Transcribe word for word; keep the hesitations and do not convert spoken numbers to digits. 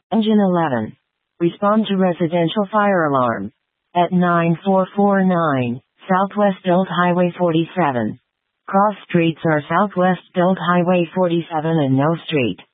Engine eleven. Respond to residential fire alarm. At nine four four nine, Southwest Belt Highway forty-seven. Cross streets are Southwest Belt Highway forty-seven and No Street.